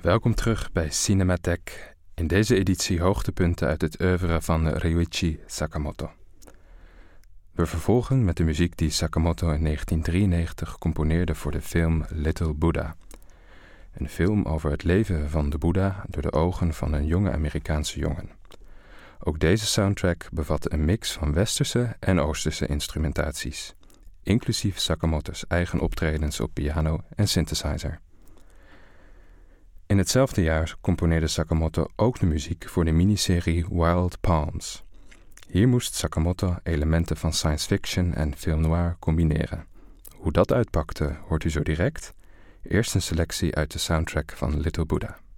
Welkom terug bij Cinematheek. In deze editie hoogtepunten uit het oeuvre van Ryuichi Sakamoto. We vervolgen met de muziek die Sakamoto in 1993 componeerde voor de film Little Buddha. Een film over het leven van de Boeddha door de ogen van een jonge Amerikaanse jongen. Ook deze soundtrack bevat een mix van westerse en oosterse instrumentaties, inclusief Sakamoto's eigen optredens op piano en synthesizer. In hetzelfde jaar componeerde Sakamoto ook de muziek voor de miniserie Wild Palms. Hier moest Sakamoto elementen van science fiction en film noir combineren. Hoe dat uitpakte hoort u zo direct. Eerst een selectie uit de soundtrack van Little Buddha.